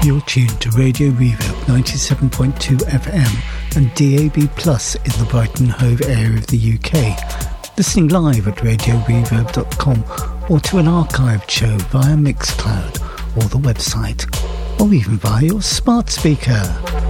You're tuned to Radio Reverb 97.2 FM and DAB Plus in the Brighton Hove area of the UK. Listening live at radioreverb.com or to an archived show via Mixcloud or the website, or even via your smart speaker.